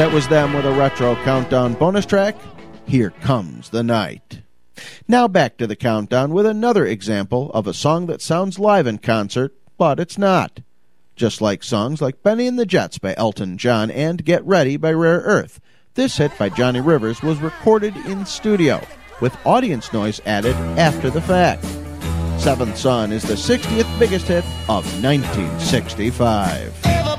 That was them with a retro countdown bonus track, Here Comes the Night. Now back to the countdown with another example of a song that sounds live in concert, but it's not. Just like songs like Benny and the Jets by Elton John and Get Ready by Rare Earth, this hit by Johnny Rivers was recorded in studio, with audience noise added after the fact. Seventh Son is the 60th biggest hit of 1965.